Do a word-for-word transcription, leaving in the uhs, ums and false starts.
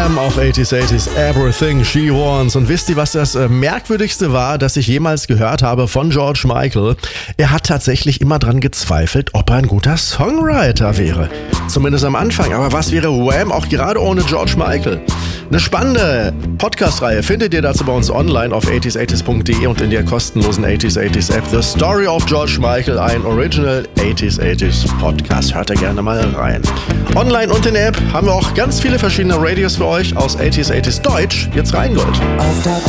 Wham auf eighties eighties, Everything She Wants. Und wisst ihr, was das äh, Merkwürdigste war, das ich jemals gehört habe von George Michael? Er hat tatsächlich immer dran gezweifelt, ob er ein guter Songwriter wäre. Zumindest am Anfang. Aber was wäre Wham auch gerade ohne George Michael? Eine spannende Podcast-Reihe findet ihr dazu bei uns online auf eighties eighties punkt de und in der kostenlosen eighties eighties App. The Story of George Michael, ein Original eighties eighties Podcast. Hört da gerne mal rein. Online und in der App haben wir auch ganz viele verschiedene Radios für euch aus eighties eighties Deutsch. Jetzt Rheingold. Auf der